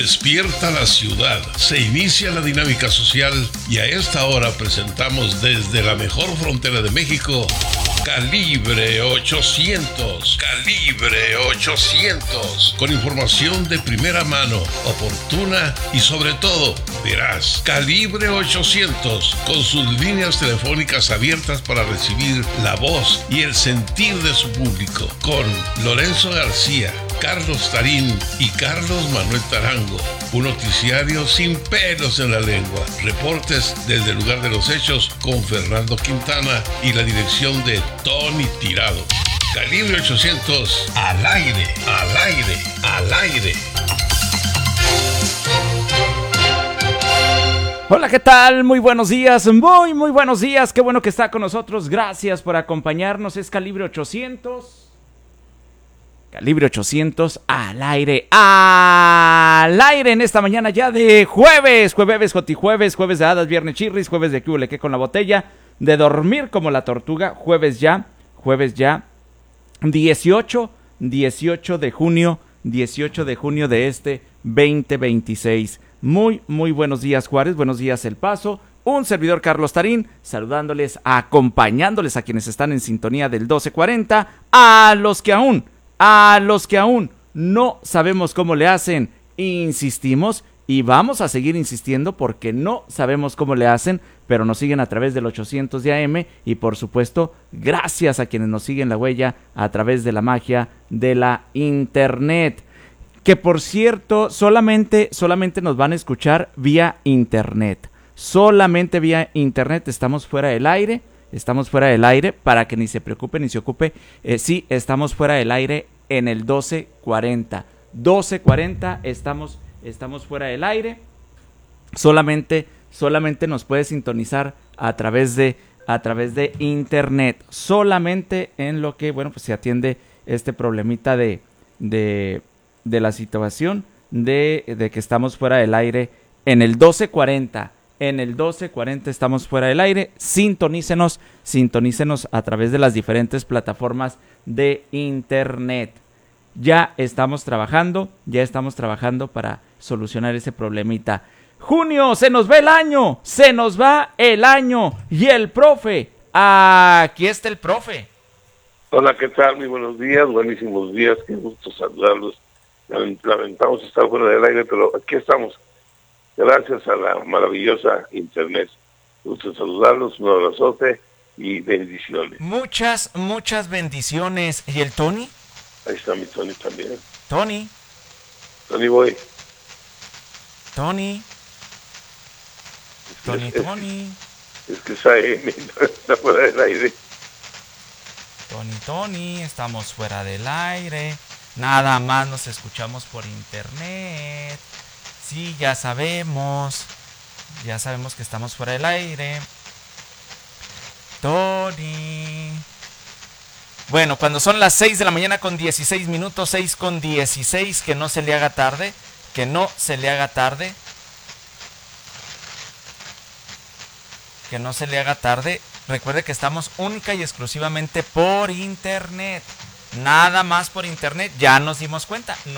Despierta la ciudad, se inicia la dinámica social y a esta hora presentamos desde la mejor frontera de México, Calibre 800. Calibre 800. Con información de primera mano, oportuna y sobre todo veraz. Calibre 800. Con sus líneas telefónicas abiertas para recibir la voz y el sentir de su público. Con Lorenzo García, Carlos Tarín y Carlos Manuel Tarango. Un noticiario sin pelos en la lengua. Reportes desde el lugar de los hechos con Fernando Quintana y la dirección de Tony Tirado. Calibre 800 al aire, al aire, al aire. Hola, ¿qué tal? Muy buenos días, muy buenos días. Qué bueno que está con nosotros. Gracias por acompañarnos. Es Calibre 800. Calibre 800 al aire en esta mañana ya de jueves Jotijueves, jueves de hadas, viernes chirris, jueves de que con la botella, de dormir como la tortuga, jueves ya, 18 de junio de este 2026. Muy buenos días, Juárez, buenos días, El Paso. Un servidor, Carlos Tarín, saludándoles, acompañándoles a quienes están en sintonía del 1240, a los que aún no sabemos cómo le hacen, insistimos y vamos a seguir insistiendo porque no sabemos cómo le hacen, pero nos siguen a través del 800 de AM y por supuesto gracias a quienes nos siguen la huella a través de la magia de la internet, que por cierto solamente nos van a escuchar vía internet, solamente vía internet. Estamos fuera del aire para que ni se preocupe ni se ocupe. Sí, estamos fuera del aire en el 1240 estamos fuera del aire. Solamente nos puede sintonizar a través de internet, solamente en lo que, bueno, pues se atiende este problemita de la situación de que estamos fuera del aire en el 1240. En el 1240 estamos fuera del aire. Sintonícenos a través de las diferentes plataformas de internet. Ya estamos trabajando para solucionar ese problemita. Junio, se nos va el año y el profe, aquí está el profe. Hola, ¿qué tal? Muy buenos días, buenísimos días, qué gusto saludarlos. Lamentamos estar fuera del aire, pero aquí estamos. Gracias a la maravillosa internet. Gusto saludarlos, un abrazote y bendiciones. Muchas bendiciones. ¿Y el Tony? Ahí está mi Tony también. Tony Boy. Tony. Es que está fuera del aire. Tony, estamos fuera del aire. Nada más nos escuchamos por internet. Sí, ya sabemos que estamos fuera del aire. Tony. Bueno, cuando son las 6 de la mañana con 16 minutos, 6:16, que no se le haga tarde. Recuerde que estamos única y exclusivamente por internet. Nada más por internet, ya nos dimos cuenta.